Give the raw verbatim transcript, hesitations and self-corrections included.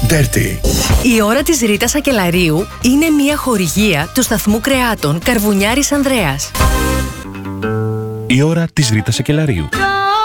Dirty. Η ώρα της Ρίτας Ακελαρίου είναι μια χορηγία του σταθμού κρεάτων Καρβουνιάρης Ανδρέας. Η ώρα της Ρίτας Ακελαρίου.